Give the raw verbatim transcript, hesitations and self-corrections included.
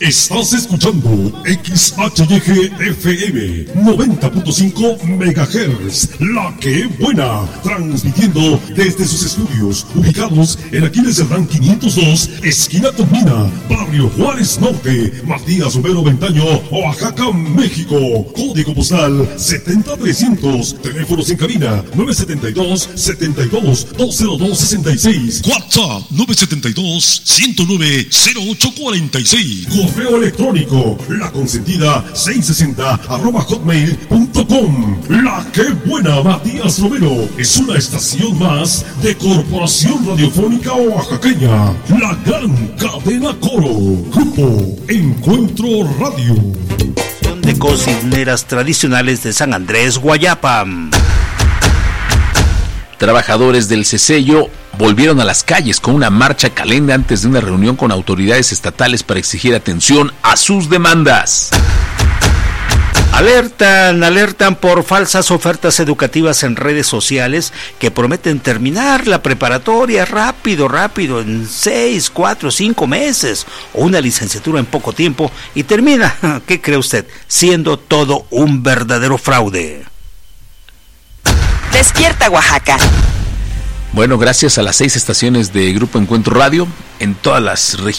Estás escuchando X H Y G F M noventa punto cinco megahertz, La Que Buena, transmitiendo desde sus estudios ubicados en Aquiles Cerdán quinientos dos, esquina Tomina, barrio Juárez Norte, Matías Romero Ventaño, Oaxaca, México. Código postal setenta trescientos, teléfonos en cabina nueve siete dos, setenta y dos, dos cero dos sesenta y seis, WhatsApp nueve siete dos, ciento nueve, cero ocho cuarenta y seis, correo electrónico la consentida seiscientos sesenta arroba hotmail punto com. La Que Buena, Matías Romero, es una estación más de Corporación Radiofónica Oaxaqueña, la gran cadena Coro, Grupo Encuentro Radio. De cocineras tradicionales de San Andrés, Guayapa. Trabajadores del Cesello volvieron a las calles con una marcha calenda antes de una reunión con autoridades estatales para exigir atención a sus demandas. Alertan, alertan por falsas ofertas educativas en redes sociales que prometen terminar la preparatoria rápido, rápido, en seis, cuatro, cinco meses, o una licenciatura en poco tiempo, y termina, ¿qué cree usted?, siendo todo un verdadero fraude. Despierta Oaxaca. Bueno, gracias a las seis estaciones de Grupo Encuentro Radio en todas las regiones